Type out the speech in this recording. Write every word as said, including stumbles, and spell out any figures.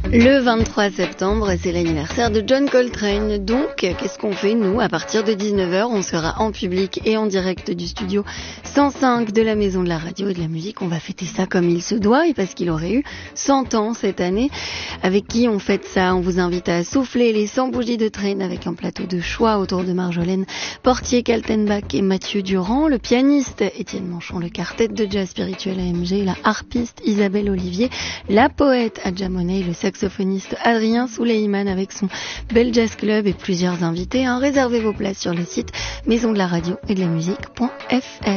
Le vingt-trois septembre, c'est l'anniversaire de John Coltrane. Donc, qu'est-ce qu'on fait, nous? À partir de dix-neuf heures, on sera en public et en direct du studio cent cinq de la Maison de la Radio et de la Musique. On va fêter ça comme il se doit, et parce qu'il aurait eu cent ans cette année. Avec qui on fête ça? On vous invite à souffler les cent bougies de Train avec un plateau de choix autour de Marjolaine Portier, Kaltenbach et Mathieu Durand, le pianiste Étienne Manchon, le quartet de jazz spirituel A M G, la harpiste Isabelle Olivier, la poète Adja Monet, le saxophoniste Adrien Souleyman avec son Bel Jazz Club et plusieurs invités. Hein. Réservez vos places sur le site maison de la radio et de la musique point f r.